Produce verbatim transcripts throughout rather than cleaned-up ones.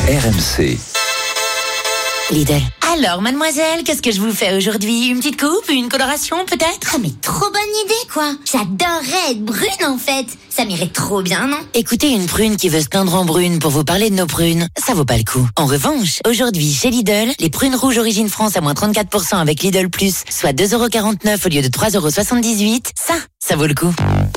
R M C. Lidl. Alors, mademoiselle, qu'est-ce que je vous fais aujourd'hui? Une petite coupe? Une coloration, peut-être? Ah, mais trop bonne idée, quoi. J'adorerais être brune, en fait. Ça m'irait trop bien, non? Écoutez, une prune qui veut se plaindre en brune pour vous parler de nos prunes, ça vaut pas le coup. En revanche, aujourd'hui, chez Lidl, les prunes rouges Origine France à moins trente-quatre pour cent avec Lidl Plus, soit deux euros quarante-neuf au lieu de trois euros soixante-dix-huit, ça, ça vaut le coup.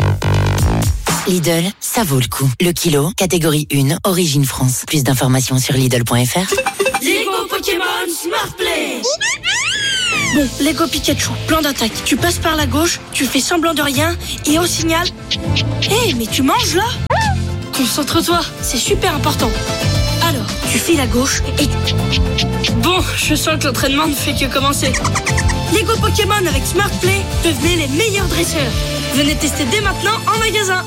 Lidl, ça vaut le coup. Le kilo, catégorie un, Origine France. Plus d'informations sur Lidl point F R. Lego Pokémon Smart Play. Bon, Lego Pikachu, plan d'attaque. Tu passes par la gauche, tu fais semblant de rien, et au signal... Hé, hey, mais tu manges là? Concentre-toi, c'est super important. Alors, tu files à gauche et... Bon, je sens que l'entraînement ne fait que commencer. Lego Pokémon avec Smart Play, devenez les meilleurs dresseurs. Venez tester dès maintenant en magasin.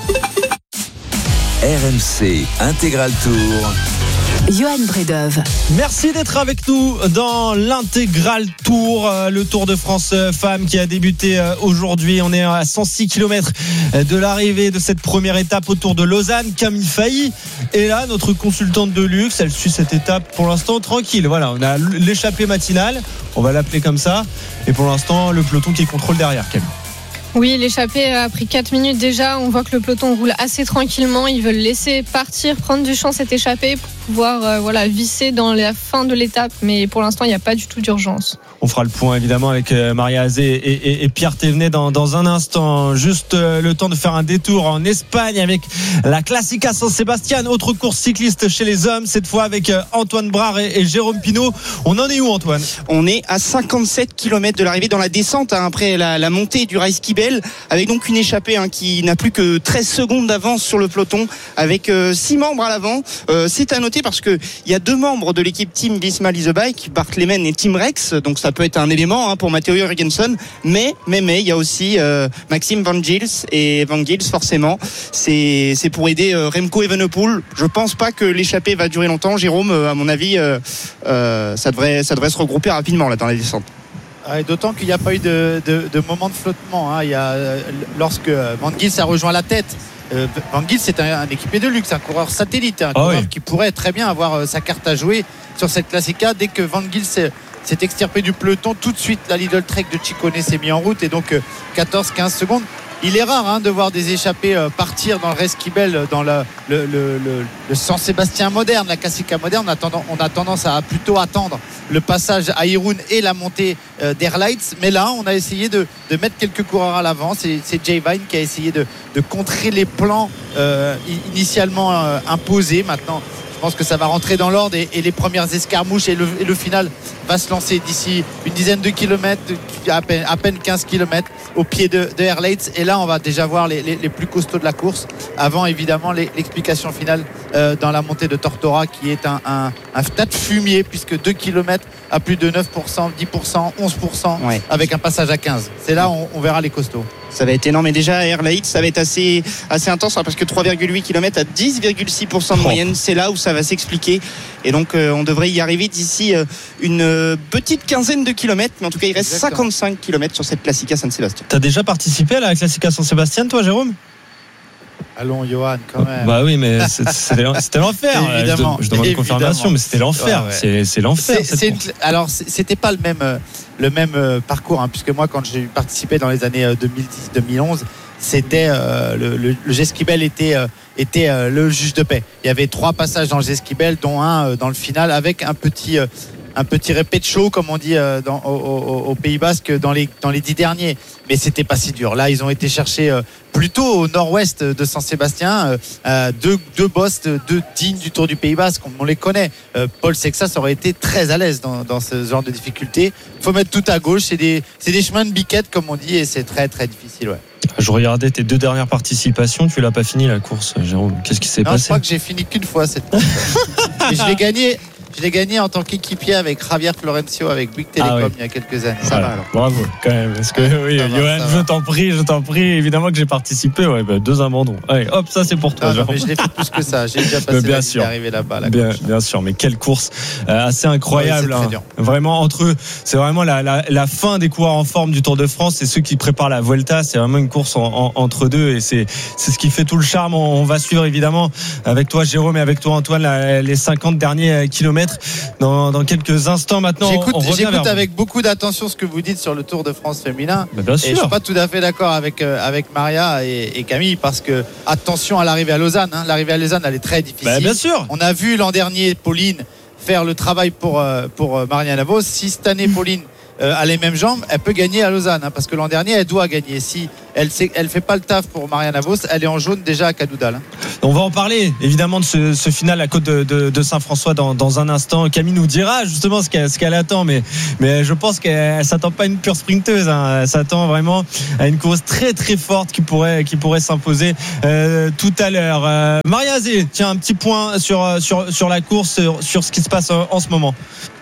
R M C Intégral Tour. Johan Bredov. Merci d'être avec nous dans l'Intégral Tour, le Tour de France Femmes qui a débuté aujourd'hui. On est à cent six kilomètres de l'arrivée de cette première étape au Tour de Lausanne. Camille Failly est là, notre consultante de luxe. Elle suit cette étape pour l'instant tranquille. Voilà, on a l'échappée matinale, on va l'appeler comme ça. Et pour l'instant, le peloton qui contrôle derrière, Camille. Oui, l'échappée a pris quatre minutes déjà. On voit que le peloton roule assez tranquillement. Ils veulent laisser partir, prendre du champ cette échappée pour pouvoir euh, voilà, visser dans la fin de l'étape. Mais pour l'instant, il n'y a pas du tout d'urgence. On fera le point évidemment avec Maria Azé et, et, et Pierre Thévenet dans, dans un instant. Juste euh, le temps de faire un détour en Espagne avec la Classica San Sebastián. Autre course cycliste chez les hommes, cette fois avec euh, Antoine Brard et, et Jérôme Pinault. On en est où, Antoine? On est à cinquante-sept kilomètres de l'arrivée dans la descente hein, après la, la montée du Reiskibel, avec donc une échappée hein, qui n'a plus que treize secondes d'avance sur le peloton, avec euh, six membres à l'avant. Euh, c'est à noter parce que il y a deux membres de l'équipe Team Visma Lease Bike, Bart Lehman et Tim Rex, donc ça peut être un élément hein, pour Matteo Jorgensen, mais mais mais il y a aussi euh, Maxime Van Gils, et Van Gils forcément c'est c'est pour aider euh, Remco Evenepoel. Je pense pas que l'échappée va durer longtemps, Jérôme. Euh, à mon avis, euh, euh, ça devrait ça devrait se regrouper rapidement là dans la descente. Ah, et d'autant qu'il n'y a pas eu de, de, de moment de flottement. Hein. Il y a, lorsque Van Gils a rejoint la tête, euh, Van Gils c'est un, un équipé de luxe, un coureur satellite, un ah coureur oui. qui pourrait très bien avoir euh, sa carte à jouer sur cette Classica. Dès que Van Gils s'est, s'est extirpé du peloton, tout de suite la Lidl Trek de Ciccone s'est mis en route, et donc euh, quatorze à quinze secondes. Il est rare hein, de voir des échappées euh, partir dans le Reiskibel, dans le, le, le, le, le San Sébastien moderne, la Classica moderne. On a tendance, on a tendance à plutôt attendre le passage à Irún et la montée euh, d'Airlights. Mais là, on a essayé de, de mettre quelques coureurs à l'avant. C'est, c'est Jay Vine qui a essayé de, de contrer les plans euh, initialement euh, imposés. Maintenant, je pense que ça va rentrer dans l'ordre et, et les premières escarmouches et le, et le final va se lancer d'ici une dizaine de kilomètres, à peine, à peine quinze kilomètres au pied de, de Airlights. Et là, on va déjà voir les, les, les plus costauds de la course avant évidemment les, l'explication finale euh, dans la montée de Tortora, qui est un, un, un tas de fumier, puisque deux kilomètres à plus de neuf pour cent, dix pour cent, onze pour cent ouais. Avec un passage à quinze. C'est là où on, on verra les costauds. Ça va être énorme, et déjà à Airlights ça va être assez, assez intense hein, parce que trois virgule huit kilomètres à dix virgule six pour cent de moyenne, c'est là où ça va s'expliquer, et donc euh, on devrait y arriver d'ici euh, une euh, petite quinzaine de kilomètres, mais en tout cas il reste Exactement. cinquante-cinq kilomètres sur cette Classica San Sebastián. T'as déjà participé à la Classica San Sebastián toi, Jérôme? Allons, Johan, quand même. Bah oui, mais c'était, c'était l'enfer. Évidemment. Je, je demande une confirmation, mais c'était l'enfer. Ouais, ouais. C'est, c'est l'enfer. C'est, c'est une, alors, c'était pas le même, le même parcours, hein, puisque moi, quand j'ai participé dans les années deux mille dix deux mille onze, c'était euh, le, le, le Gesquibel était, euh, était euh, le juge de paix. Il y avait trois passages dans le Gesquibel, dont un euh, dans le final, avec un petit. Euh, un petit répète show comme on dit euh, dans, au, au, au Pays Basque dans les, dans les dix derniers, mais c'était pas si dur. Là ils ont été chercher euh, plutôt au nord-ouest de San Sébastien euh, deux, deux boss, deux dignes du Tour du Pays Basque, on, on les connaît. euh, Paul Sexas aurait été très à l'aise dans, dans ce genre de difficultés. Il faut mettre tout à gauche, c'est des, c'est des chemins de biquette comme on dit, et c'est très très difficile. Ouais. Je regardais tes deux dernières participations, tu l'as pas fini la course, Jérôme. Qu'est-ce qui s'est non, passé? Je crois que j'ai fini qu'une fois cette course. Et je l'ai gagné Je l'ai gagné en tant qu'équipier avec Javier Florencio avec Bouygues Télécom ah oui. il y a quelques années. Ça voilà. va alors. Bravo quand même. Parce que oui, va, Johan, je t'en prie, je t'en prie. Évidemment que j'ai participé. Ouais, bah, deux abandons. Allez, hop, ça c'est pour toi. Ah, non, mais je l'ai fait plus que ça. J'ai déjà passé bien la sûr. arrivé là-bas. La bien, bien sûr. Mais quelle course euh, assez incroyable. Ouais, hein. Vraiment entre eux, c'est vraiment la, la, la fin des coureurs en forme du Tour de France. C'est ceux qui préparent la Vuelta. C'est vraiment une course en, en, entre deux et c'est c'est ce qui fait tout le charme. On, on va suivre évidemment avec toi Jérôme et avec toi Antoine la, les cinquante derniers kilomètres dans, dans quelques instants maintenant. J'écoute, on, on j'écoute avec beaucoup d'attention ce que vous dites sur le Tour de France féminin. Mais bien sûr. Et je suis pas tout à fait d'accord avec euh, avec Maria et, et Camille parce que attention à l'arrivée à Lausanne. Hein. L'arrivée à Lausanne elle est très difficile. Bah, bien sûr. On a vu l'an dernier Pauline faire le travail pour euh, pour euh, Marianne Vos. Si cette année Pauline Euh, a les mêmes jambes, elle peut gagner à Lausanne hein, parce que l'an dernier elle doit gagner. Si elle ne elle fait pas le taf pour Marianne Vos, elle est en jaune déjà à Cadoudal. Hein. On va en parler évidemment de ce, ce final à Côte de, de, de Saint-François dans, dans un instant. Camille nous dira justement ce qu'elle, ce qu'elle attend, mais, mais je pense qu'elle ne s'attend pas à une pure sprinteuse. Hein. Elle s'attend vraiment à une course très très forte qui pourrait, qui pourrait s'imposer euh, tout à l'heure. Euh, Maria Azé, tiens un petit point sur, sur, sur la course, sur, sur ce qui se passe en, en ce moment.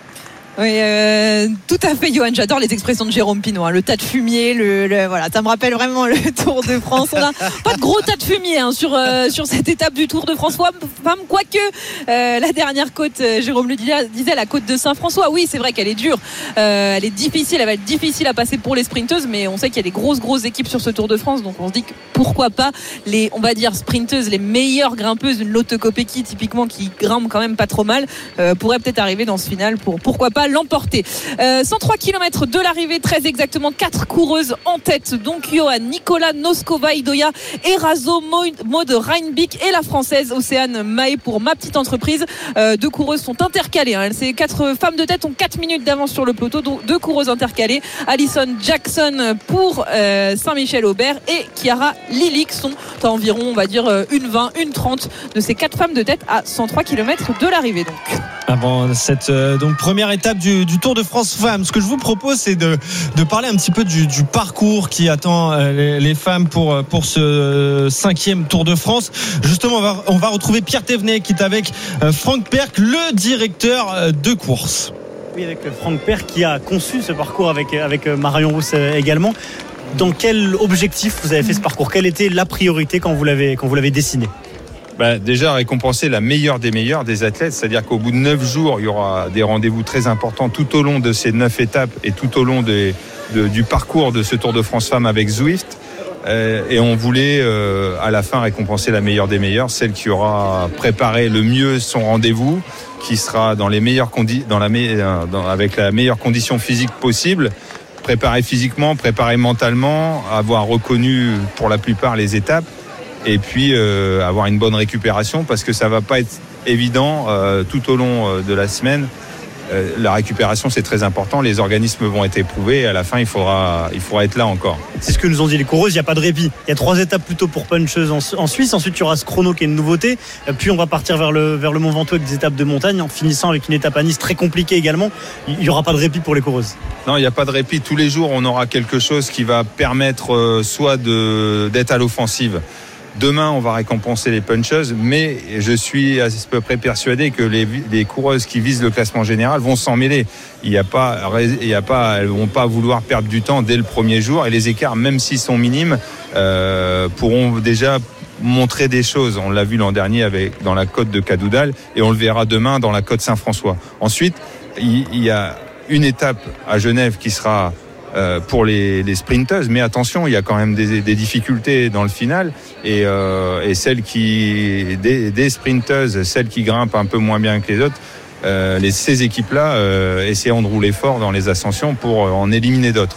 Oui, euh, tout à fait, Johan. J'adore les expressions de Jérôme Pinot. Hein. Le tas de fumier, le, le, voilà, ça me rappelle vraiment le Tour de France. On n'a pas de gros tas de fumier hein, sur, euh, sur cette étape du Tour de France. Femme, quoique euh, la dernière côte, euh, Jérôme le disait, la côte de Saint-François. Oui, c'est vrai qu'elle est dure. Euh, elle est difficile, elle va être difficile à passer pour les sprinteuses, mais on sait qu'il y a des grosses, grosses équipes sur ce Tour de France. Donc on se dit que pourquoi pas les, on va dire, sprinteuses, les meilleures grimpeuses, une Lotte Kopecky typiquement qui grimpe quand même pas trop mal, euh, pourrait peut-être arriver dans ce final pour pourquoi pas l'emporter. Euh, cent trois kilomètres de l'arrivée, très exactement, quatre coureuses en tête. Donc Johan, Nicolas, Noskova, Idoia, Erazo, Maud Reinbick et la française Océane Mahé pour Ma Petite Entreprise. Euh, deux coureuses sont intercalées. Hein. Ces quatre femmes de tête ont quatre minutes d'avance sur le peloton. Donc deux coureuses intercalées. Alison Jackson pour euh, Saint-Michel-Aubert et Chiara Lilik sont à environ, on va dire, une vingt, une trente de ces quatre femmes de tête à cent trois kilomètres de l'arrivée. Donc. Avant cette euh, donc première étape du, du Tour de France femmes, ce que je vous propose, c'est de, de parler un petit peu du, du parcours qui attend euh, les, les femmes pour, pour ce cinquième Tour de France. Justement, on va, on va retrouver Pierre Thévenet qui est avec euh, Franck Perck, le directeur euh, de course. Oui, avec Franck Perck qui a conçu ce parcours avec, avec Marion Rousse également. Dans quel objectif vous avez fait ce parcours ? Quelle était la priorité quand vous l'avez, quand vous l'avez dessiné ? Bah, déjà récompenser la meilleure des meilleures des athlètes, c'est-à-dire qu'au bout de neuf jours, il y aura des rendez-vous très importants tout au long de ces neuf étapes et tout au long des, de, du parcours de ce Tour de France Femmes avec Zwift. Euh, et on voulait euh, à la fin récompenser la meilleure des meilleures, celle qui aura préparé le mieux son rendez-vous, qui sera dans les meilleures condi- dans la me- dans, avec la meilleure condition physique possible, préparée physiquement, préparée mentalement, avoir reconnu pour la plupart les étapes. Et puis euh, avoir une bonne récupération parce que ça va pas être évident euh, tout au long euh, de la semaine. Euh, la récupération c'est très important, les organismes vont être éprouvés et à la fin il faudra, il faudra être là encore. C'est ce que nous ont dit les coureuses, il n'y a pas de répit. Il y a trois étapes plutôt pour puncheuses en, en Suisse, ensuite il y aura ce chrono qui est une nouveauté, puis on va partir vers le, vers le Mont Ventoux avec des étapes de montagne en finissant avec une étape à Nice très compliquée également. Il n'y aura pas de répit pour les coureuses. Non, il n'y a pas de répit, tous les jours on aura quelque chose qui va permettre euh, soit de, d'être à l'offensive. Demain, on va récompenser les puncheuses, mais je suis à peu près persuadé que les, les coureuses qui visent le classement général vont s'en mêler. Il y a pas, il y a pas, elles vont pas vouloir perdre du temps dès le premier jour et les écarts, même s'ils sont minimes, euh, pourront déjà montrer des choses. On l'a vu l'an dernier avec, dans la côte de Cadoudal et on le verra demain dans la côte Saint-François. Ensuite, il, il y a une étape à Genève qui sera Euh, pour les, les sprinteuses, mais attention, il y a quand même des, des difficultés dans le final et, euh, et celles qui, des, des sprinteuses, celles qui grimpent un peu moins bien que les autres, euh, les, ces équipes-là euh, essaieront de rouler fort dans les ascensions pour euh, en éliminer d'autres.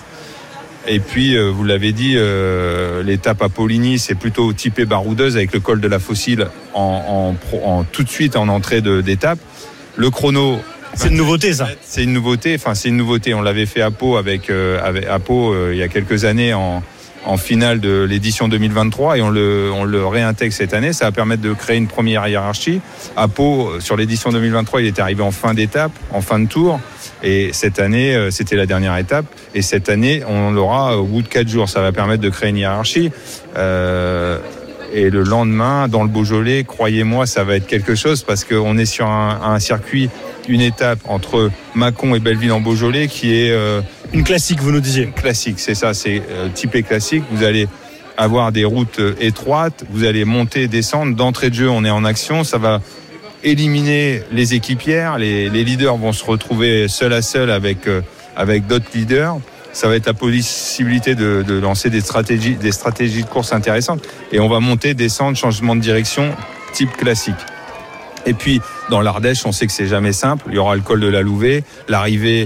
Et puis, euh, vous l'avez dit, euh, l'étape à Poligny, c'est plutôt typé baroudeuse avec le col de la Fossile en, en, en tout de suite en entrée de, d'étape. Le chrono. C'est une nouveauté, ça. C'est une nouveauté. Enfin, c'est une nouveauté. On l'avait fait à Pau avec, euh, avec à Pau euh, il y a quelques années en, en finale de l'édition deux mille vingt-trois et on le, on le réintègre cette année. Ça va permettre de créer une première hiérarchie. À Pau, sur l'édition deux mille vingt-trois, il était arrivé en fin d'étape, en fin de tour. Et cette année, euh, c'était la dernière étape. Et cette année, on l'aura au bout de quatre jours. Ça va permettre de créer une hiérarchie. Euh, et le lendemain, dans le Beaujolais, croyez-moi, ça va être quelque chose parce qu'on est sur un, un circuit, une étape entre Mâcon et Belleville en Beaujolais qui est... Euh, une classique, vous nous disiez. Classique, c'est ça, c'est euh, typé classique. Vous allez avoir des routes euh, étroites, vous allez monter, descendre. D'entrée de jeu, on est en action, ça va éliminer les équipières. Les, les leaders vont se retrouver seul à seul avec, euh, avec d'autres leaders. Ça va être la possibilité de, de lancer des stratégies, des stratégies de course intéressantes. Et on va monter, descendre, changement de direction, type classique. Et puis, dans l'Ardèche, on sait que c'est jamais simple. Il y aura le col de la Louvet. L'arrivée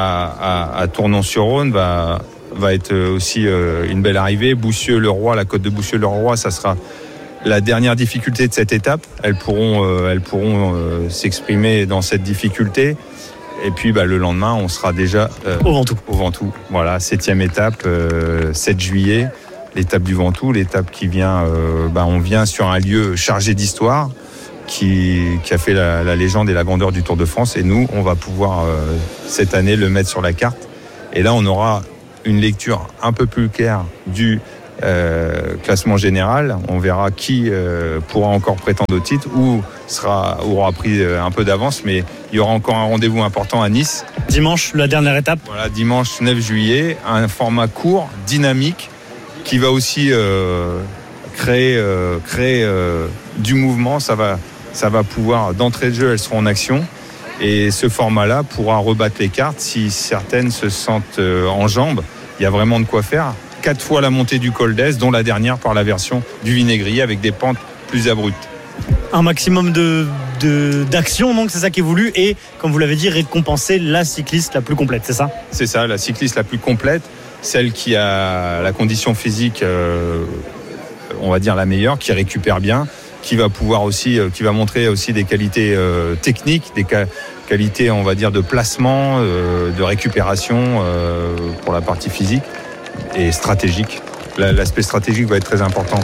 à, à, à Tournon-sur-Rhône va, va être aussi euh, une belle arrivée. Boussieux-le-Roi, la côte de Boussieux-le-Roi, ça sera la dernière difficulté de cette étape. Elles pourront, euh, elles pourront euh, s'exprimer dans cette difficulté. Et puis bah, le lendemain, on sera déjà euh, au Ventoux. Au Ventoux. Voilà, septième étape, euh, sept juillet, l'étape du Ventoux, l'étape qui vient, euh, bah, on vient sur un lieu chargé d'histoire qui, qui a fait la, la légende et la grandeur du Tour de France. Et nous, on va pouvoir euh, cette année le mettre sur la carte. Et là, on aura une lecture un peu plus claire du Euh, classement général. On verra qui euh, pourra encore prétendre au titre ou sera, aura pris euh, un peu d'avance, mais il y aura encore un rendez-vous important à Nice. Dimanche, la dernière étape. Voilà, dimanche neuf juillet, un format court, dynamique, qui va aussi euh, créer, euh, créer euh, du mouvement. Ça va, ça va pouvoir, d'entrée de jeu, elles seront en action. Et ce format-là pourra rebattre les cartes si certaines se sentent euh, en jambes. Il y a vraiment de quoi faire. Quatre fois la montée du col d'Est, dont la dernière par la version du vinaigrier avec des pentes plus abruptes. Un maximum de, de, d'action, donc c'est ça qui est voulu. Et comme vous l'avez dit, récompenser la cycliste la plus complète, c'est ça ? C'est ça, la cycliste la plus complète, celle qui a la condition physique, euh, on va dire la meilleure, qui récupère bien, qui va pouvoir aussi, euh, qui va montrer aussi des qualités euh, techniques, des ca- qualités, on va dire, de placement, euh, de récupération euh, pour la partie physique. Et stratégique. L'aspect stratégique va être très important.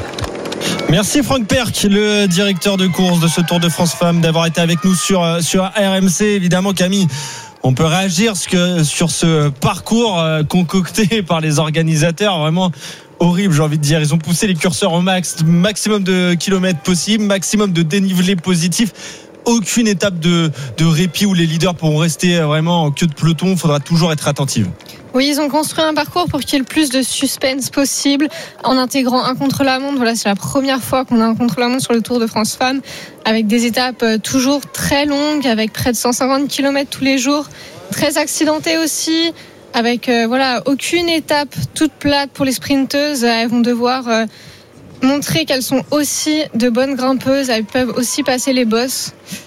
Merci Franck Perck, le directeur de course de ce Tour de France Femmes, d'avoir été avec nous sur, sur R M C. Évidemment, Camille, on peut réagir sur ce parcours concocté par les organisateurs. Vraiment horrible, j'ai envie de dire. Ils ont poussé les curseurs au max, maximum de kilomètres possible, maximum de dénivelé positif. Aucune étape de, de répit où les leaders pourront rester vraiment en queue de peloton. Il faudra toujours être attentif. Oui, ils ont construit un parcours pour qu'il y ait le plus de suspense possible en intégrant un contre-la-montre. Voilà, c'est la première fois qu'on a un contre-la-montre sur le Tour de France Femmes, avec des étapes toujours très longues, avec près de cent cinquante kilomètres tous les jours, très accidentées aussi, avec euh, voilà, aucune étape toute plate pour les sprinteuses. Elles vont devoir euh, montrer qu'elles sont aussi de bonnes grimpeuses, elles peuvent aussi passer les bosses.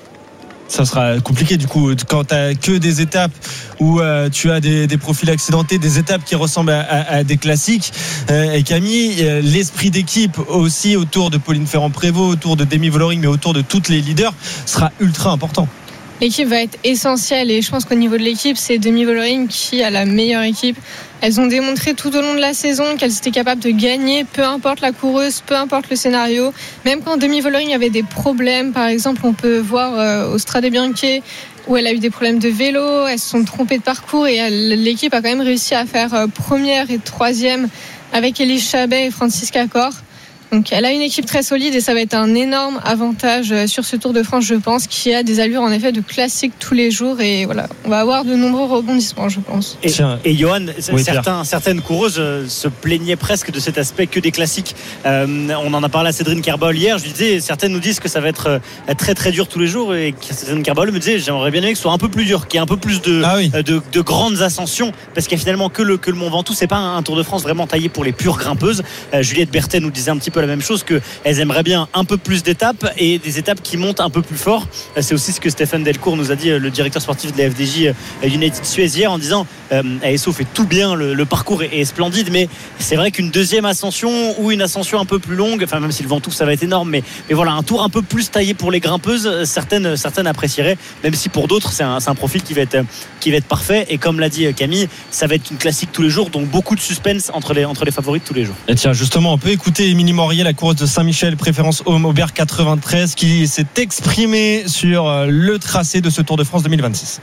Ça sera compliqué du coup quand tu n'as que des étapes où euh, tu as des, des profils accidentés, des étapes qui ressemblent à, à, à des classiques. Euh, et Camille, euh, l'esprit d'équipe aussi autour de Pauline Ferrand-Prévot, autour de Demi Vollering, mais autour de toutes les leaders sera ultra important. L'équipe va être essentielle et je pense qu'au niveau de l'équipe, c'est Demi Vollering qui a la meilleure équipe. Elles ont démontré tout au long de la saison qu'elles étaient capables de gagner, peu importe la coureuse, peu importe le scénario. Même quand Demi Vollering avait des problèmes, par exemple, on peut voir euh, au Strade Bianche où elle a eu des problèmes de vélo, elles se sont trompées de parcours et elle, l'équipe a quand même réussi à faire euh, première et troisième avec Élise Chabet et Francisca Cor. Donc elle a une équipe très solide et ça va être un énorme avantage sur ce Tour de France, je pense, qui a des allures en effet de classique tous les jours et voilà, on va avoir de nombreux rebondissements, je pense. Et, et Johan, oui, certains, certaines coureuses se plaignaient presque de cet aspect que des classiques. Euh, on en a parlé à Cédrine Kerbol hier, je lui disais, certaines nous disent que ça va être très très dur tous les jours et Cédrine Kerbol me disait, j'aimerais bien aimé que ce soit un peu plus dur, qu'il y ait un peu plus de, ah oui. de, de grandes ascensions, parce qu'il y a finalement que le, que le Mont Ventoux, c'est pas un, un Tour de France vraiment taillé pour les pures grimpeuses. Euh, Juliette Berthet nous disait un petit peu la même chose, qu'elles aimeraient bien un peu plus d'étapes et des étapes qui montent un peu plus fort. C'est aussi ce que Stéphane Delcourt nous a dit, le directeur sportif de la F D J United Suez hier, en disant euh, A S O fait tout bien, le, le parcours est, est splendide, mais c'est vrai qu'une deuxième ascension ou une ascension un peu plus longue, enfin même si le Ventoux ça va être énorme, mais, mais voilà, un tour un peu plus taillé pour les grimpeuses, certaines, certaines apprécieraient, même si pour d'autres c'est un, c'est un profil qui va, être, qui va être parfait. Et comme l'a dit Camille, ça va être une classique tous les jours, donc beaucoup de suspense entre les, entre les favorites tous les jours. Et tiens, justement, on peut écouter Émilie Morier, la course de Saint-Michel, préférence Home Aubert quatre-vingt-treize, qui s'est exprimée sur le tracé de ce Tour de France deux mille vingt-six.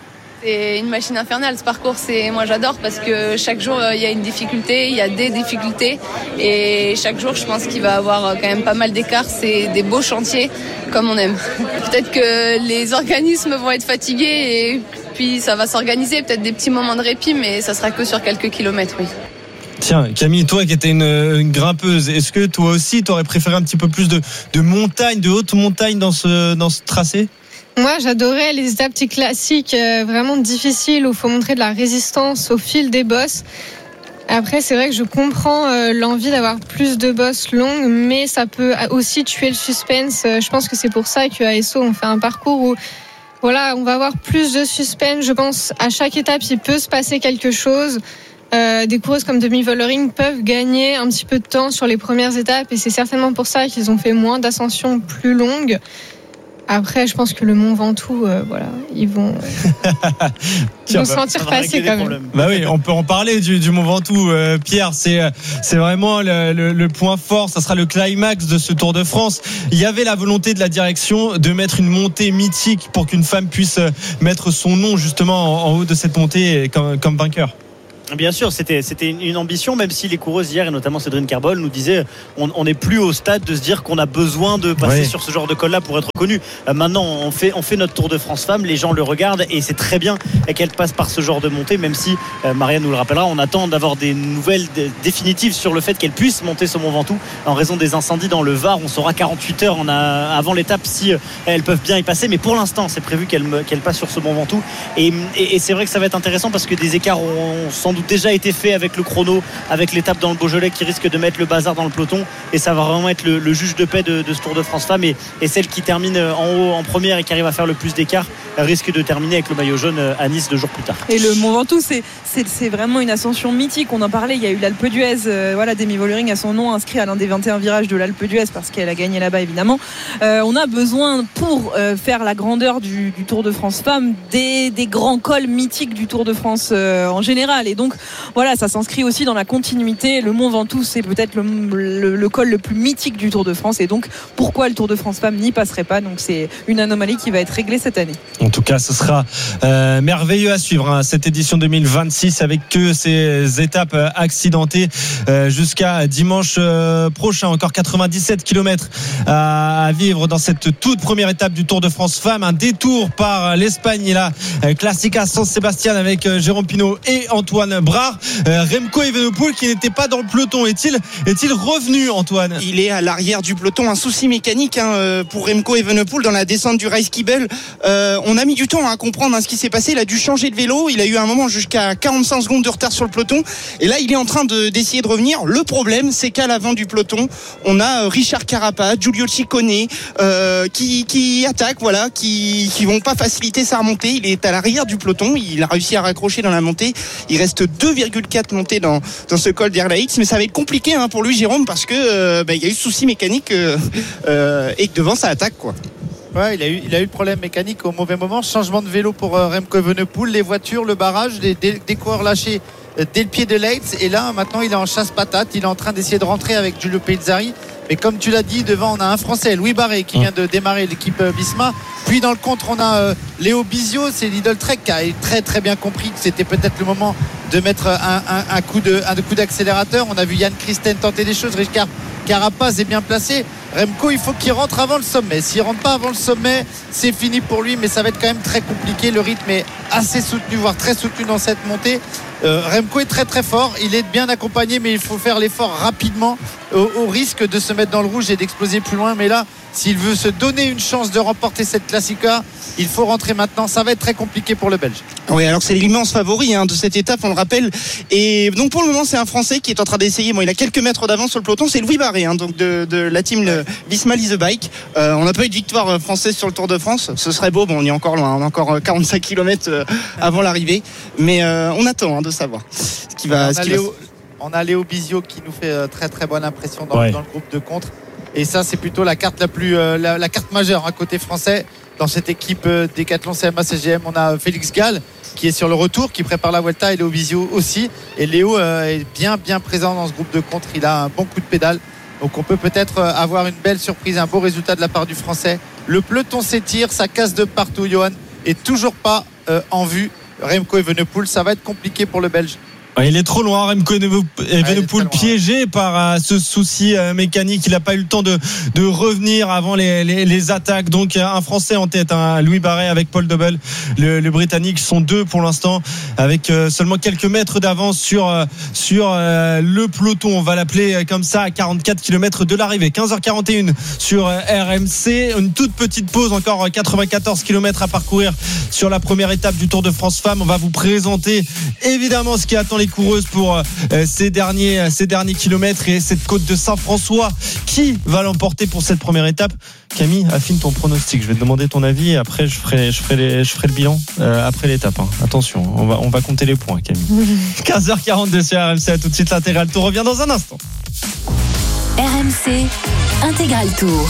C'est une machine infernale ce parcours, c'est, moi j'adore parce que chaque jour il y a une difficulté, il y a des difficultés et chaque jour je pense qu'il va avoir quand même pas mal d'écarts, c'est des beaux chantiers comme on aime. Peut-être que les organismes vont être fatigués et puis ça va s'organiser, peut-être des petits moments de répit mais ça sera que sur quelques kilomètres, oui. Tiens, Camille, toi qui étais une, une grimpeuse, est-ce que toi aussi tu aurais préféré un petit peu plus de, de montagne, de haute montagne dans ce, dans ce tracé ? Moi, j'adorais les étapes classiques euh, vraiment difficiles où il faut montrer de la résistance au fil des bosses. Après, c'est vrai que je comprends euh, l'envie d'avoir plus de bosses longues, mais ça peut aussi tuer le suspense. Je pense que c'est pour ça qu'à A S O, on fait un parcours où voilà, on va avoir plus de suspense. Je pense à chaque étape, il peut se passer quelque chose. Euh, des coureuses comme Demi Vollering peuvent gagner un petit peu de temps sur les premières étapes et c'est certainement pour ça qu'ils ont fait moins d'ascensions plus longues. Après, je pense que le Mont Ventoux, euh, voilà, ils vont, ils vont se sentir passer quand même. Bah oui, on peut en parler du, du Mont Ventoux, euh, Pierre. C'est, c'est vraiment le, le, le point fort. Ça sera le climax de ce Tour de France. Il y avait la volonté de la direction de mettre une montée mythique pour qu'une femme puisse mettre son nom justement en, en haut de cette montée comme, comme vainqueur. Bien sûr, c'était, c'était une ambition, même si les coureuses hier, et notamment Cédrine Carbol, nous disaient on n'est plus au stade de se dire qu'on a besoin de passer oui. sur ce genre de col-là pour être connu. Euh, maintenant, on fait, on fait notre Tour de France Femmes, les gens le regardent et c'est très bien qu'elle passe par ce genre de montée, même si, euh, Marianne nous le rappellera, on attend d'avoir des nouvelles d- définitives sur le fait qu'elle puisse monter ce Mont Ventoux en raison des incendies dans le Var. On saura quarante-huit heures en a, avant l'étape si euh, elles peuvent bien y passer, mais pour l'instant, c'est prévu qu'elle, me, qu'elle passe sur ce Mont Ventoux. Et, et, et c'est vrai que ça va être intéressant parce que des écarts ont sans doute déjà été fait avec le chrono, avec l'étape dans le Beaujolais qui risque de mettre le bazar dans le peloton et ça va vraiment être le, le juge de paix de, de ce Tour de France Femmes et, et celle qui termine en haut en première et qui arrive à faire le plus d'écart risque de terminer avec le maillot jaune à Nice deux jours plus tard. Et le Mont Ventoux c'est, c'est, c'est vraiment une ascension mythique, on en parlait, il y a eu l'Alpe d'Huez, euh, voilà, Demi Vollering a son nom inscrit à l'un des vingt et un virages de l'Alpe d'Huez parce qu'elle a gagné là-bas évidemment. Euh, on a besoin pour euh, faire la grandeur du, du Tour de France Femmes des, des grands cols mythiques du Tour de France euh, en général et donc voilà, ça s'inscrit aussi dans la continuité. Le Mont Ventoux c'est peut-être le, le, le col le plus mythique du Tour de France et donc pourquoi le Tour de France Femmes n'y passerait pas, donc c'est une anomalie qui va être réglée cette année. En tout cas ce sera euh, merveilleux à suivre hein, cette édition deux mille vingt-six avec que ces étapes accidentées euh, jusqu'à dimanche euh, prochain. Encore quatre-vingt-dix-sept kilomètres à, à vivre dans cette toute première étape du Tour de France Femmes, un détour par l'Espagne et la euh, Classica San Sebastián avec euh, Jérôme Pinault et Antoine Brard. euh, Remco Evenepoel qui n'était pas dans le peloton, est-il, est-il revenu, Antoine? Il est à l'arrière du peloton, un souci mécanique hein, pour Remco Evenepoel dans la descente du Reiskibel. Euh, on a mis du temps à comprendre hein, ce qui s'est passé. Il a dû changer de vélo, il a eu un moment jusqu'à quarante-cinq secondes de retard sur le peloton et là il est en train de, d'essayer de revenir. Le problème c'est qu'à l'avant du peloton on a Richard Carapaz, Giulio Ciccone euh, qui, qui attaquent, voilà, qui, qui vont pas faciliter sa remontée. Il est à l'arrière du peloton, il a réussi à raccrocher dans la montée. Il reste deux virgule quatre montées dans, dans ce col d'Erlaïx, mais ça va être compliqué hein, pour lui, Jérôme, parce que euh, bah, il y a eu ce souci mécanique euh, euh, et que devant ça attaque quoi. Ouais, il a eu, il a eu le problème mécanique au mauvais moment. Changement de vélo pour euh, Remco Evenepoel, les voitures, le barrage, des, des, des coureurs lâchés euh, dès le pied de Leitz. Et là, maintenant, il est en chasse-patate. Il est en train d'essayer de rentrer avec Giulio Pezzari. Mais comme tu l'as dit, devant, on a un Français, Louis Barré, qui vient de démarrer l'équipe euh, Bisma. Puis dans le contre, on a euh, Léo Bizio, c'est Lidl Trek qui a très très bien compris que c'était peut-être le moment de mettre un, un, un, coup, de, un coup d'accélérateur. On a vu Yann Christen tenter des choses. Richard Carapaz est bien placé. Remco, il faut qu'il rentre avant le sommet. S'il rentre pas avant le sommet, c'est fini pour lui, mais ça va être quand même très compliqué. Le rythme est assez soutenu, voire très soutenu dans cette montée. Euh, Remco est très très fort, il est bien accompagné, mais il faut faire l'effort rapidement au, au risque de se mettre dans le rouge et d'exploser plus loin. Mais là, s'il veut se donner une chance de remporter cette Classica, il faut rentrer maintenant. Ça va être très compliqué pour le Belge. Oui, alors c'est l'immense favori hein, de cette étape, on le rappelle. Et donc pour le moment, c'est un Français qui est en train d'essayer. Bon, il a quelques mètres d'avance sur le peloton. C'est Louis Barré, hein, donc de, de la team ouais. Visma Lease Bike. Euh, on n'a pas eu de victoire française sur le Tour de France. Ce serait beau. Bon, on est encore loin. On a encore quarante-cinq kilomètres avant l'arrivée. Mais euh, on attend hein, de savoir ce qui va. On, ce a qui Léo, va... on a Léo Bizio qui nous fait très très bonne impression dans, ouais. dans le groupe de contre. Et ça, c'est plutôt la carte la plus euh, la, la carte majeure à hein, côté français. Dans cette équipe euh, Décathlon C M A C G M, on a Félix Gall qui est sur le retour, qui prépare la Vuelta, et Léo Bizio aussi. Et Léo euh, est bien bien présent dans ce groupe de contre. Il a un bon coup de pédale. Donc on peut peut-être avoir une belle surprise, un beau résultat de la part du Français. Le peloton s'étire, ça casse de partout, Johan, et toujours pas euh, en vue Remco Evenepoel. Ça va être compliqué pour le Belge. Il est trop loin, Remco Evenepoel, piégé par euh, ce souci euh, mécanique. Il n'a pas eu le temps de, de revenir avant les, les, les attaques. Donc un Français en tête, hein, Louis Barret avec Paul Dobel. Le, le Britannique sont deux pour l'instant, avec euh, seulement quelques mètres d'avance sur, euh, sur euh, le peloton. On va l'appeler comme ça, à quarante-quatre kilomètres de l'arrivée. quinze heures quarante et un sur euh, R M C. Une toute petite pause, encore quatre-vingt-quatorze kilomètres à parcourir sur la première étape du Tour de France Femmes. On va vous présenter évidemment ce qui attend les coureuses pour euh, ces derniers ces derniers kilomètres et cette côte de Saint-François. Qui va l'emporter pour cette première étape? Camille, affine ton pronostic. Je vais te demander ton avis et après je ferai je ferai les, je ferai le bilan euh, après l'étape. Hein. Attention, on va on va compter les points, Camille. quinze heures quarante-deux sur R M C. À tout de suite, l'intégral tour revient dans un instant. R M C Intégral Tour.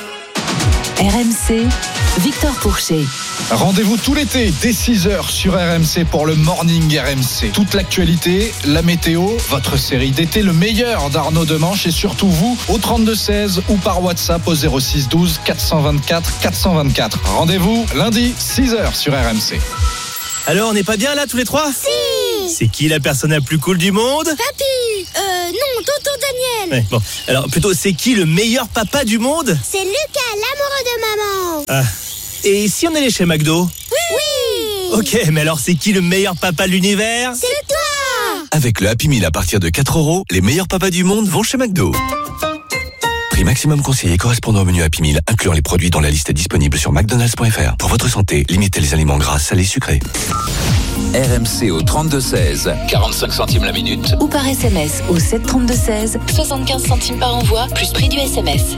R M C, Victor Pourchet. Rendez-vous tout l'été dès six heures sur R M C pour le Morning R M C. Toute l'actualité, la météo, votre série d'été, le meilleur d'Arnaud Demanche et surtout vous au trente-deux seize ou par WhatsApp au zéro six douze quatre cent vingt-quatre quatre cent vingt-quatre. Rendez-vous lundi six heures sur R M C. Alors, on n'est pas bien là tous les trois? Si. C'est qui la personne la plus cool du monde? Papy. Euh, non, tonton Daniel. Ouais, bon, alors plutôt, c'est qui le meilleur papa du monde? C'est Lucas, l'amoureux de maman. Ah. Et si on allait chez McDo? Oui. Ok, mais alors c'est qui le meilleur papa de l'univers? C'est toi. Avec le Happy Meal à partir de quatre euros, les meilleurs papas du monde vont chez McDo. Prix maximum conseillé correspondant au menu Happy Meal, incluant les produits dont la liste est disponible sur mcdonalds point f r. Pour votre santé, limitez les aliments gras, salés, sucrés. R M C au trente-deux seize, quarante-cinq centimes la minute. Ou par S M S au sept trente-deux seize, soixante-quinze centimes par envoi, plus prix du S M S.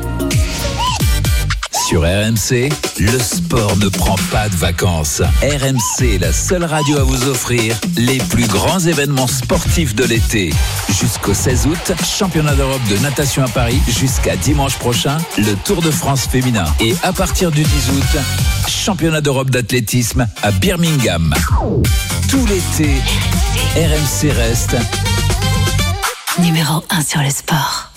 Sur R M C, le sport ne prend pas de vacances. R M C est la seule radio à vous offrir les plus grands événements sportifs de l'été. Jusqu'au seize août, championnat d'Europe de natation à Paris. Jusqu'à dimanche prochain, le Tour de France féminin. Et à partir du dix août, championnat d'Europe d'athlétisme à Birmingham. Tout l'été, R M C reste numéro un sur le sport.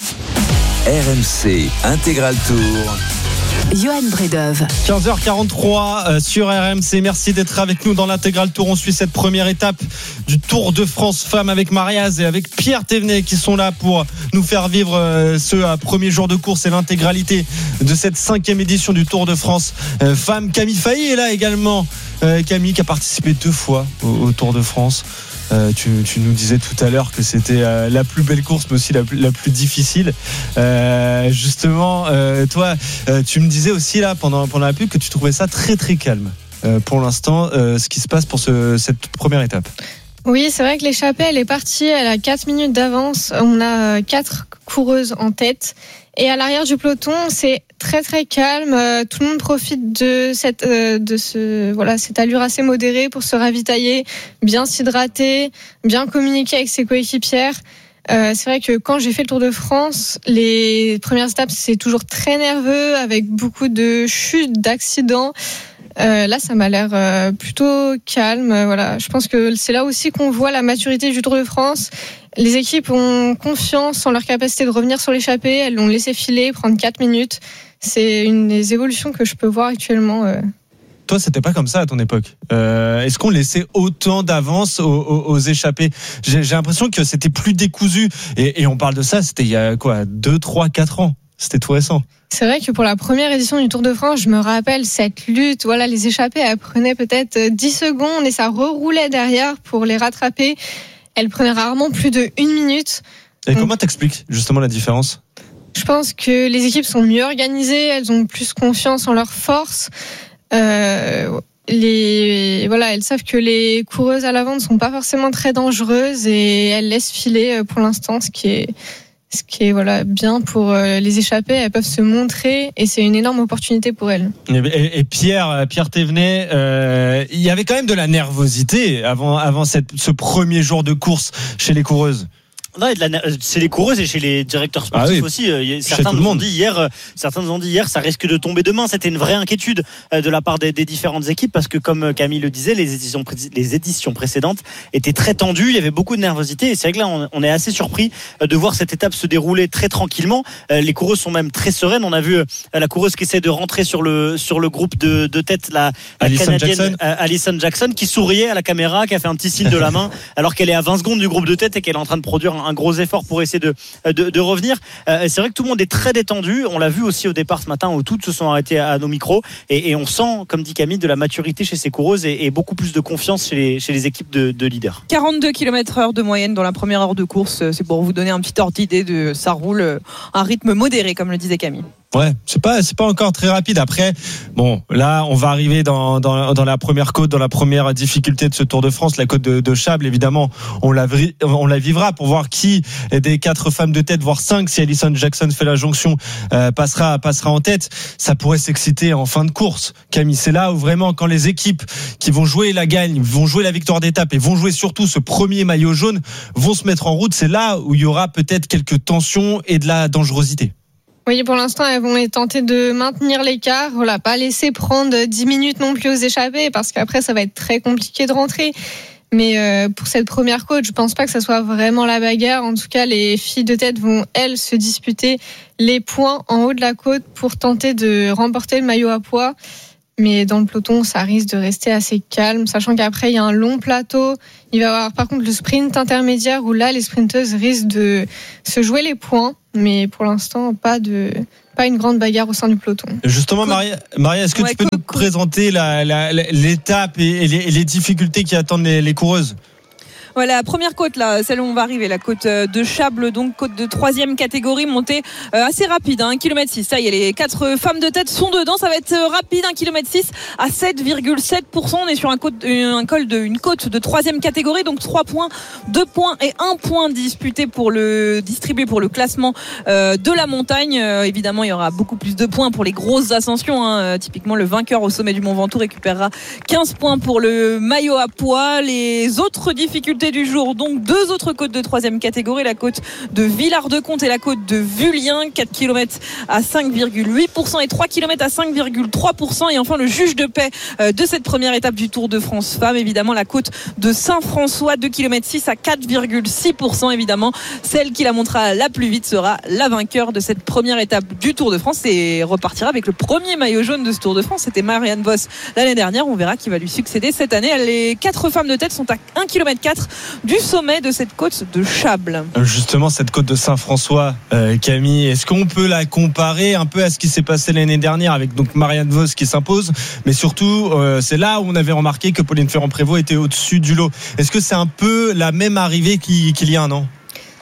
R M C Intégral Tour. Johan Bredov. quinze heures quarante-trois euh, sur R M C. Merci d'être avec nous dans l'intégral tour. On suit cette première étape du Tour de France Femmes avec Mariaz et avec Pierre Thévenet qui sont là pour nous faire vivre euh, ce euh, premier jour de course et l'intégralité de cette cinquième édition du Tour de France euh, Femmes. Camille Failly est là également. Euh, Camille qui a participé deux fois au, au Tour de France. Euh, tu, tu nous disais tout à l'heure que c'était euh, la plus belle course, mais aussi la, la plus difficile. Euh, justement, euh, toi, euh, tu me disais aussi là pendant, pendant la pub que tu trouvais ça très très calme euh, pour l'instant, euh, ce qui se passe pour ce, cette première étape. Oui, c'est vrai que l'échappée, elle est partie, elle a quatre minutes d'avance. On a quatre coureuses en tête. Et à l'arrière du peloton, c'est très très calme. Euh, tout le monde profite de cette euh, de ce voilà cette allure assez modérée pour se ravitailler, bien s'hydrater, bien communiquer avec ses coéquipières. Euh, c'est vrai que quand j'ai fait le Tour de France, les premières étapes c'est toujours très nerveux avec beaucoup de chutes, d'accidents. Euh, là, ça m'a l'air euh, plutôt calme. Euh, voilà, je pense que c'est là aussi qu'on voit la maturité du Tour de France. Les équipes ont confiance en leur capacité de revenir sur l'échappée. Elles l'ont laissé filer, prendre quatre minutes. C'est une des évolutions que je peux voir actuellement. Euh. Toi, c'était pas comme ça à ton époque. Euh, est-ce qu'on laissait autant d'avance aux, aux, aux échappées? J'ai, j'ai l'impression que c'était plus décousu. Et, et on parle de ça, c'était il y a quoi, deux, trois, quatre ans. C'était tout récent. C'est vrai que pour la première édition du Tour de France, je me rappelle cette lutte. Voilà, les échappées, elles prenaient peut-être dix secondes et ça reroulait derrière pour les rattraper. Elles prenaient rarement plus de une minute. Et comment t'expliques justement la différence? Je pense que les équipes sont mieux organisées, elles ont plus confiance en leurs forces. Euh, les, voilà, elles savent que les coureuses à l'avant ne sont pas forcément très dangereuses et elles laissent filer pour l'instant, ce qui est Ce qui est voilà, bien pour les échappées, elles peuvent se montrer et c'est une énorme opportunité pour elles. Et, et Pierre, Pierre Thévenet, euh, il y avait quand même de la nervosité avant, avant cette, ce premier jour de course chez les coureuses. Non, et de la, c'est les coureuses et chez les directeurs sportifs ah oui. aussi. Euh, certains nous ont dit hier, euh, certains nous ont dit hier, ça risque de tomber demain. C'était une vraie inquiétude euh, de la part des, des différentes équipes parce que, comme Camille le disait, les éditions, les éditions précédentes étaient très tendues. Il y avait beaucoup de nervosité et c'est vrai que là, on, on est assez surpris euh, de voir cette étape se dérouler très tranquillement. Euh, les coureuses sont même très sereines. On a vu euh, la coureuse qui essaie de rentrer sur le sur le groupe de, de tête, la, la canadienne Jackson. Euh, Alison Jackson, qui souriait à la caméra, qui a fait un petit signe de la main alors qu'elle est à vingt secondes du groupe de tête et qu'elle est en train de produire un gros effort pour essayer de, de, de revenir. Euh, c'est vrai que tout le monde est très détendu. On l'a vu aussi au départ ce matin où toutes se sont arrêtées à nos micros et, et on sent, comme dit Camille, de la maturité chez ces coureuses et, et beaucoup plus de confiance chez les, chez les équipes de, de leaders. quarante-deux kilomètres heure de moyenne dans la première heure de course. C'est pour vous donner un petit ordre d'idée de ça roule un rythme modéré, comme le disait Camille. Ouais, c'est pas c'est pas encore très rapide. Après, bon, là, on va arriver dans dans dans la première côte, dans la première difficulté de ce Tour de France, la côte de, de Chables. Évidemment, on la on la vivra pour voir qui des quatre femmes de tête, voire cinq, si Alison Jackson fait la jonction, euh, passera passera en tête. Ça pourrait s'exciter en fin de course. Camille, c'est là où vraiment, quand les équipes qui vont jouer la gagne, vont jouer la victoire d'étape et vont jouer surtout ce premier maillot jaune, vont se mettre en route. C'est là où il y aura peut-être quelques tensions et de la dangerosité. Oui, pour l'instant, elles vont tenter de maintenir l'écart. Voilà, pas laisser prendre dix minutes non plus aux échappées, parce qu'après, ça va être très compliqué de rentrer. Mais euh, pour cette première côte, je pense pas que ça soit vraiment la bagarre. En tout cas, les filles de tête vont, elles, se disputer les points en haut de la côte pour tenter de remporter le maillot à pois. Mais dans le peloton, ça risque de rester assez calme, sachant qu'après, il y a un long plateau. Il va y avoir par contre le sprint intermédiaire où là, les sprinteuses risquent de se jouer les points. Mais pour l'instant, pas de pas une grande bagarre au sein du peloton. Justement, Maria, Maria est-ce que ouais, tu peux cool, nous cool. présenter la, la, l'étape et les, et les difficultés qui attendent les, les coureuses ? Voilà, première côte là, celle où on va arriver, la côte de Chables, donc côte de troisième catégorie, montée euh, assez rapide, hein, un kilomètre six. Ça y est, les quatre femmes de tête sont dedans, ça va être rapide, un kilomètre six à sept virgule sept pour cent. On est sur un, côte, un col de une côte de troisième catégorie, donc trois points, deux points et un point disputé pour le distribué pour le classement euh, de la montagne. Euh, évidemment, il y aura beaucoup plus de points pour les grosses ascensions. Hein. Typiquement, le vainqueur au sommet du Mont Ventoux récupérera quinze points pour le maillot à pois. Les autres difficultés du jour, donc deux autres côtes de troisième catégorie, la côte de Villard-de-Conte et la côte de Vullien, quatre kilomètres à cinq virgule huit pour cent et trois kilomètres à cinq virgule trois pour cent. Et enfin le juge de paix de cette première étape du Tour de France Femmes, évidemment la côte de Saint-François, deux kilomètres six à quatre virgule six pour cent. Évidemment, celle qui la montera la plus vite sera la vainqueur de cette première étape du Tour de France et repartira avec le premier maillot jaune de ce Tour de France. C'était Marianne Vos l'année dernière, on verra qui va lui succéder cette année. Les quatre femmes de tête sont à un kilomètre quatre du sommet de cette côte de Chables. Justement, cette côte de Saint-François, euh, Camille, est-ce qu'on peut la comparer un peu à ce qui s'est passé l'année dernière avec donc Marianne Vos qui s'impose, mais surtout euh, c'est là où on avait remarqué que Pauline Ferrand-Prévot était au-dessus du lot. Est-ce que c'est un peu la même arrivée qu'il, qu'il y a un an ?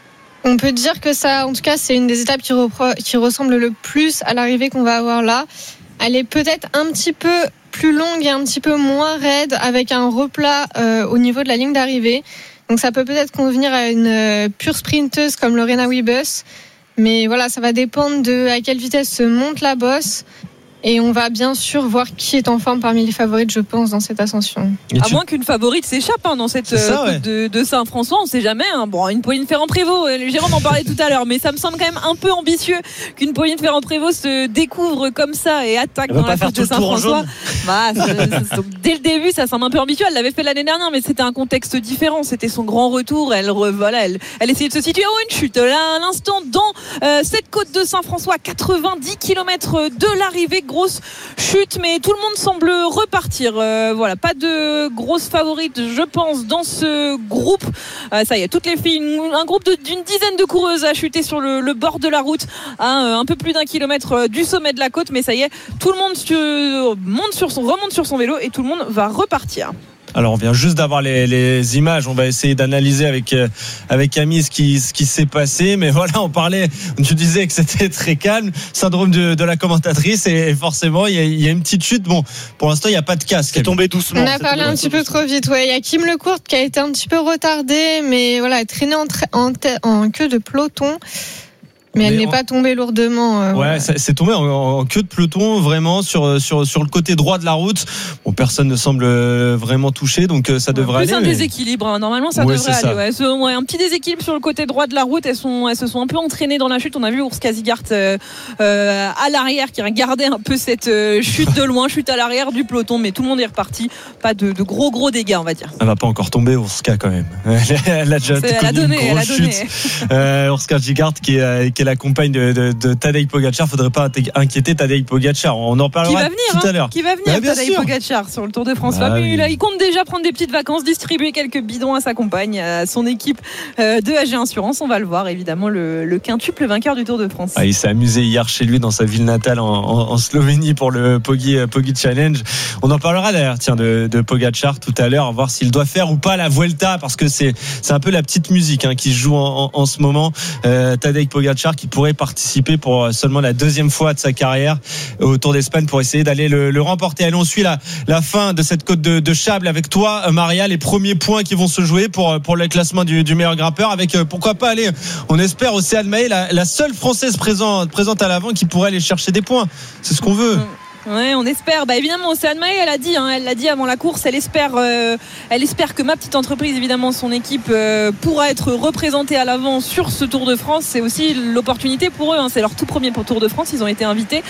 On peut dire que ça, en tout cas, c'est une des étapes qui, repro- qui ressemble le plus à l'arrivée qu'on va avoir là. Elle est peut-être un petit peu plus longue et un petit peu moins raide, avec un replat euh, au niveau de la ligne d'arrivée. Donc ça peut peut-être convenir à une euh, pure sprinteuse comme Lorena Wiebes. Mais voilà, ça va dépendre de à quelle vitesse se monte la bosse. Et on va bien sûr voir qui est en forme parmi les favorites, je pense, dans cette ascension. À tu... moins qu'une favorite s'échappe hein, dans cette ça, ouais. côte de, de Saint-François, on ne sait jamais. Hein. Bon, une Pauline Ferrand-Prévot, Jérôme en parlait tout à l'heure, mais ça me semble quand même un peu ambitieux qu'une Pauline Ferrand-Prévot se découvre comme ça et attaque dans la côte de Saint-François. Bah, c'est, c'est, dès le début, ça semble un peu ambitieux. Elle l'avait fait l'année dernière, mais c'était un contexte différent. C'était son grand retour. Elle, voilà, elle, elle essayait de se situer. Oh, une chute là à l'instant dans euh, cette côte de Saint-François, quatre-vingt-dix kilomètres de l'arrivée. Grosse chute, mais tout le monde semble repartir. Euh, voilà, pas de grosses favorites, je pense, dans ce groupe. Euh, ça y est, toutes les filles, un groupe de, d'une dizaine de coureuses a chuté sur le, le bord de la route, hein, un peu plus d'un kilomètre du sommet de la côte, mais ça y est, tout le monde se, monte sur son, remonte sur son vélo et tout le monde va repartir. Alors on vient juste d'avoir les, les images, on va essayer d'analyser avec euh, avec Camille ce qui ce qui s'est passé, mais voilà, on parlait, tu disais que c'était très calme, syndrome de, de la commentatrice, et forcément il y a, il y a une petite chute. Bon, pour l'instant il n'y a pas de casque, c'est tombé doucement. On a parlé un petit peu trop vite. Ouais, il y a Kim Lecourt qui a été un petit peu retardé, mais voilà, traîné en, tra- en, t- en queue de peloton. Mais elle Mais n'est on- pas tombée lourdement. euh, Ouais, voilà. ça- c'est tombé en, en queue de peloton, vraiment sur sur sur le côté droit de la route. Bon, personne ne semble euh, vraiment touché, donc euh, ça devrait Plus aller. un mais- déséquilibre, hein. Normalement ça Ouais, devrait c'est aller. ça. Ouais. Ce- ouais, un petit déséquilibre sur le côté droit de la route. Elles, sont, elles se sont un peu entraînées dans la chute. On a vu Urska Zigart euh, euh, à l'arrière qui regardait un peu cette euh, chute de loin, chute à l'arrière du peloton, mais tout le monde est reparti. Pas de, de gros gros dégâts, on va dire. Elle va pas encore tomber, Urska, quand même. Elle a déjà C'est- elle a connu donné, une elle a grosse donné. chute. Euh, Urska Zigart, qui est, euh, qui est la compagne de, de, de Tadej Pogacar. Faudrait pas inquiéter Tadej Pogacar. On en Qui parlera va venir, tout à hein, l'heure. qui va venir, Bah, bien Tadej sûr. Pogacar sur le Tour de France. Bah, Bah, oui. là, il compte déjà prendre des petites vacances, distribuer quelques bidons à sa compagne, à son équipe euh, de A G Insurance. On va le voir, évidemment, le, le quintuple vainqueur du Tour de France. Ah, il s'est amusé hier chez lui dans sa ville natale en, en, en Slovénie pour le Poggi, Poggi Challenge. On en parlera d'ailleurs, tiens, de, de Pogacar tout à l'heure, voir s'il doit faire ou pas la Vuelta, parce que c'est c'est un peu la petite musique hein, qui se joue en, en, en ce moment. Euh, Tadej Pogacar qui pourrait participer pour seulement la deuxième fois de sa carrière au Tour d'Espagne pour essayer d'aller le, le remporter. Allez, on suit la, la fin de cette côte de, de Chables avec toi, Maria. Les premiers points qui vont se jouer pour, pour le classement du, du meilleur grimpeur avec, euh, pourquoi pas aller, on espère, Océane Mahé, la, la seule Française présente, présente à l'avant qui pourrait aller chercher des points. C'est ce qu'on veut. Ouais, on espère. Bah évidemment, Océane Mahé, elle a dit, hein, elle l'a dit avant la course, elle espère, euh, elle espère que ma petite entreprise, évidemment, son équipe euh, pourra être représentée à l'avant sur ce Tour de France. C'est aussi l'opportunité pour eux. Hein, c'est leur tout premier pour Tour de France. Ils ont été invités,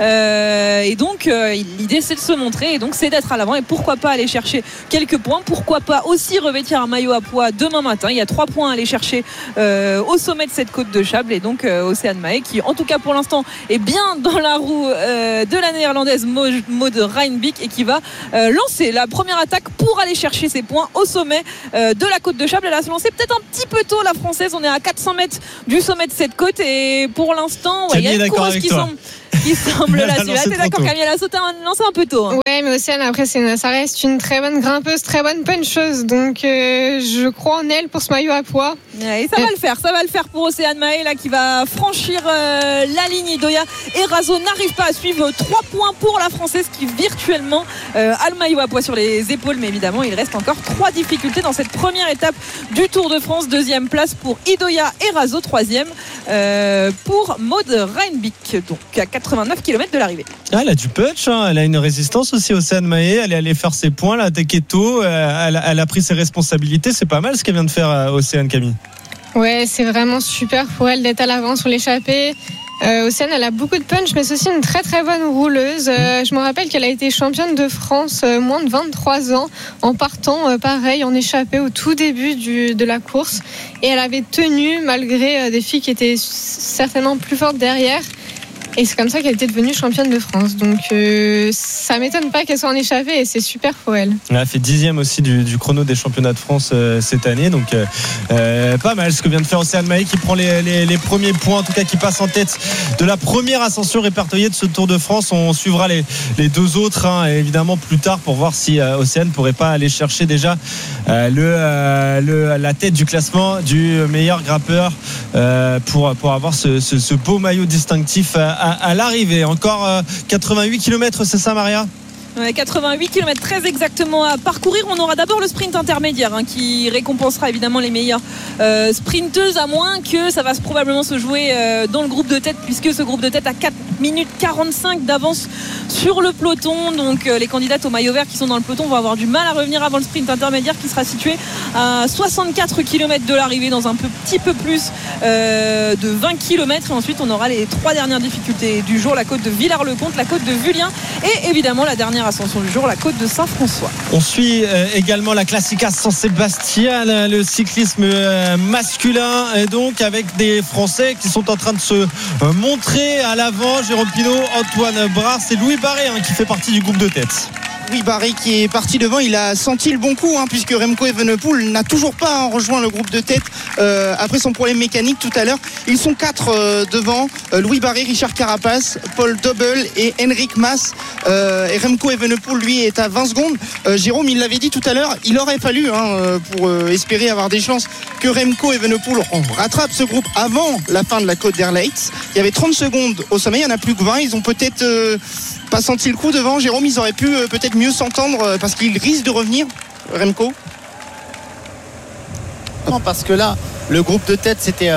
euh, et donc euh, l'idée c'est de se montrer, et donc c'est d'être à l'avant. Et pourquoi pas aller chercher quelques points. Pourquoi pas aussi revêtir un maillot à poids demain matin. Il y a trois points à aller chercher euh, au sommet de cette côte de Chables, et donc euh, Océane Mahé, qui en tout cas pour l'instant est bien dans la roue euh, de la néerlandaise Maud Reinbeek, et qui va euh, lancer la première attaque pour aller chercher ses points au sommet euh, de la côte de Chables. Elle a se lancé peut-être un petit peu tôt, la française. On est à quatre cents mètres du sommet de cette côte, et pour l'instant ouais, il y a une coureuse qui semble, qui semble là Elle a là lancé t'es trop d'accord tôt. Camille, elle a sauté un, lancé un peu tôt hein. Ouais, mais Océane, après, c'est une- ça reste une très bonne grimpeuse, très bonne puncheuse. Donc, euh, je crois en elle pour ce maillot à poids. Ouais, et ça va le faire, ça va le faire pour Océane Mahé là, qui va franchir euh, la ligne. Idoia et Razo n'arrivent pas à suivre. Trois points pour la Française qui virtuellement euh, a le maillot à poids sur les épaules, mais évidemment il reste encore trois difficultés dans cette première étape du Tour de France. Deuxième place pour Idoia et Razo, troisième euh, pour Maud Reinbeek, donc à quatre-vingt-neuf kilomètres de l'arrivée. Ah, elle a du punch, hein. Elle a une résistance aussi, Océane Mahé. Elle est allée faire ses points, là, Teketo. Euh, elle, elle a pris ses responsabilités. C'est pas mal ce qu'elle vient de faire, euh, Océane, Camille. Ouais, c'est vraiment super pour elle d'être à l'avant sur l'échappée. Euh, Océane, elle a beaucoup de punch, mais c'est aussi une très très bonne rouleuse. Euh, je me rappelle qu'elle a été championne de France euh, moins de vingt-trois ans en partant euh, pareil en échappée au tout début du, de la course. Et elle avait tenu malgré euh, des filles qui étaient certainement plus fortes derrière. Et c'est comme ça qu'elle était devenue championne de France. Donc euh, ça m'étonne pas qu'elle soit en échappée, et c'est super pour elle. Elle a fait dixième aussi du, du chrono des championnats de France euh, cette année. Donc euh, euh, pas mal ce que vient de faire Océane Mahé, qui prend les, les, les premiers points, en tout cas qui passe en tête de la première ascension répertoriée de ce Tour de France. On suivra les, les deux autres hein, évidemment plus tard, pour voir si euh, Océane pourrait pas aller chercher déjà euh, le, euh, le, la tête du classement du meilleur grimpeur euh, pour, pour avoir ce, ce, ce beau maillot distinctif à, à, à l'arrivée. Encore euh, quatre-vingt-huit kilomètres, c'est ça, Maria? Ouais, quatre-vingt-huit kilomètres très exactement à parcourir. On aura d'abord le sprint intermédiaire hein, qui récompensera évidemment les meilleures euh, sprinteuses, à moins que ça va probablement se jouer euh, dans le groupe de tête, puisque ce groupe de tête a quatre minutes quarante-cinq d'avance sur le peloton. Donc euh, les candidates au maillot vert qui sont dans le peloton vont avoir du mal à revenir avant le sprint intermédiaire, qui sera situé à soixante-quatre kilomètres de l'arrivée, dans un peu, petit peu plus euh, de vingt kilomètres. Et ensuite on aura les trois dernières difficultés du jour: la côte de Villars-le-Comte, la côte de Vullien, et évidemment la dernière ascension du jour, la côte de Saint-François. On suit euh, également la Classica San Sébastien, le cyclisme euh, masculin, et donc avec des Français qui sont en train de se euh, montrer à l'avant. Jérôme Pinault, Antoine Bras et Louis Barré hein, qui fait partie du groupe de tête. Oui, Barré qui est parti devant, il a senti le bon coup hein, puisque Remco Evenepoel n'a toujours pas hein, rejoint le groupe de tête euh, après son problème mécanique tout à l'heure. Ils sont quatre euh, devant, euh, Louis Barré, Richard Carapace, Paul Dobel et Henrik Mas. Euh, et Remco Evenepoel lui est à vingt secondes. euh, Jérôme, il l'avait dit tout à l'heure, il aurait fallu hein, pour euh, espérer avoir des chances que Remco Evenepoel on rattrape ce groupe avant la fin de la côte d'Erleitz. Il y avait trente secondes au sommet, il n'y en a plus que vingt. Ils ont peut-être euh, pas senti le coup devant. Jérôme, ils auraient pu euh, peut-être mieux s'entendre euh, parce qu'il risque de revenir, Remco. Non, parce que là, le groupe de tête, c'était euh,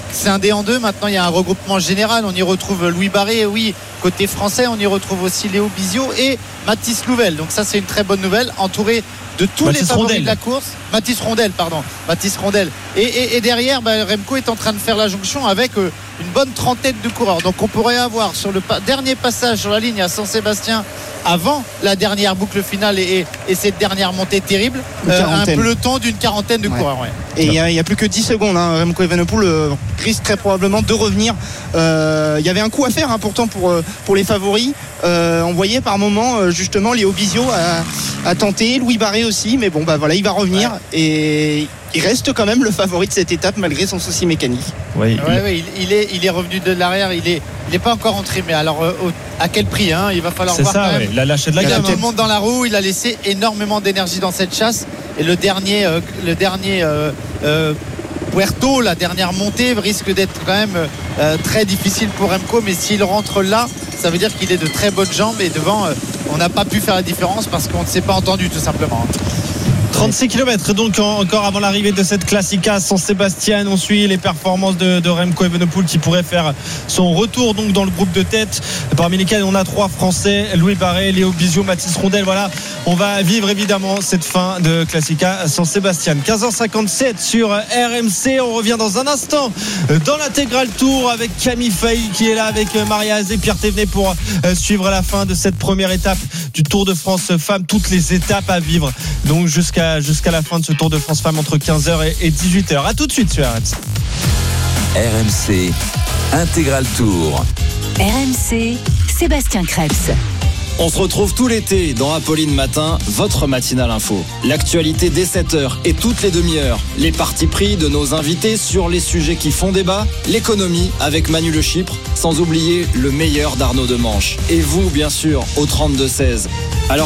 scindé en deux. Maintenant, il y a un regroupement général. On y retrouve Louis Barré. Oui, côté français, on y retrouve aussi Léo Bizio et Mathis Louvel. Donc ça, c'est une très bonne nouvelle. Entouré de tous Mathis les favoris Rondel. de la course. Mathis Rondel, pardon. Mathis Rondel. Et, et, et derrière, bah, Remco est en train de faire la jonction avec euh, une bonne trentaine de coureurs. Donc on pourrait avoir sur le pa- dernier passage sur la ligne à Saint-Sébastien, avant la dernière boucle finale et, et, et cette dernière montée terrible, euh, un peloton d'une quarantaine de ouais. coureurs. Ouais. Et il n'y a, a plus que dix secondes. Hein. Remco Evenepoel euh, risque très probablement de revenir. Il euh, y avait un coup à faire hein, pourtant pour, pour les favoris. Euh, on voyait par moment justement Léo Bizio a, a tenté, Louis Barré aussi, mais bon bah voilà, il va revenir ouais. et il reste quand même le favori de cette étape malgré son souci mécanique. Oui, ouais, ouais, il, il, est, il est revenu de l'arrière, il est, il est pas encore entré, mais alors euh, au, à quel prix hein, il va falloir c'est voir ça, quand ouais. même. Il a lâché de la gamme. gamme. Tout le monde dans la roue, il a laissé énormément d'énergie dans cette chasse et le dernier, euh, le dernier euh, euh, Puerto, la dernière montée risque d'être quand même euh, très difficile pour Remco, mais s'il rentre là, ça veut dire qu'il est de très bonnes jambes et devant euh, on n'a pas pu faire la différence parce qu'on ne s'est pas entendu tout simplement. trente-six kilomètres donc encore avant l'arrivée de cette Classica San Sébastien. On suit les performances de, de Remco Evenepoel qui pourrait faire son retour donc dans le groupe de tête, parmi lesquels on a trois Français, Louis Barré, Léo Bizio, Mathis Rondel. Voilà, on va vivre évidemment cette fin de Classica San Sébastien. quinze heures cinquante-sept sur R M C. On revient dans un instant dans l'intégral tour avec Camille Fay qui est là, avec Maria Azé, Pierre Thévenet pour suivre la fin de cette première étape du Tour de France Femmes. Toutes les étapes à vivre donc jusqu'à jusqu'à la fin de ce Tour de France Femmes entre quinze heures et dix-huit heures. A tout de suite sur R M C. R M C Intégral Tour. R M C, Sébastien Krebs. On se retrouve tout l'été dans Apolline Matin, votre matinale info. L'actualité dès sept heures et toutes les demi-heures. Les partis pris de nos invités sur les sujets qui font débat. L'économie avec Manu Le Chypre, sans oublier le meilleur d'Arnaud Demanche. Et vous, bien sûr, au trente-deux seize. Alors